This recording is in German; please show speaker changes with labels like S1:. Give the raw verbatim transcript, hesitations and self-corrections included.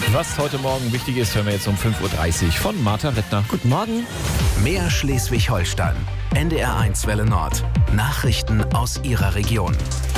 S1: Was heute Morgen wichtig ist, hören wir jetzt um fünf Uhr dreißig von Martha Rettner.
S2: Guten Morgen.
S3: Mehr Schleswig-Holstein. N D R eins Welle Nord. Nachrichten aus Ihrer Region.